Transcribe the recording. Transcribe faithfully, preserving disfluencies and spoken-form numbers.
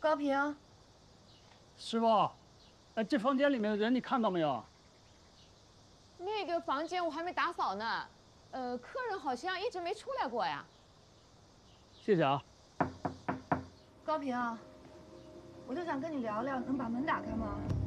高平， 师傅，呃，这房间里面的人你看到没有？ 那个房间我还没打扫呢，呃，客人好像一直没出来过呀。 谢谢啊。 高平，我就想跟你聊聊，能把门打开吗？